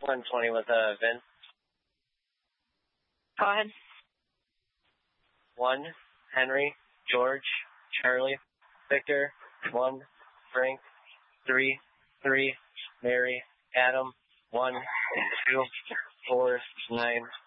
120 with Vince. Go ahead. 1, Henry, George, Charlie, Victor, 1, Frank, 3, Mary, Adam, 1, 2, 4, 9,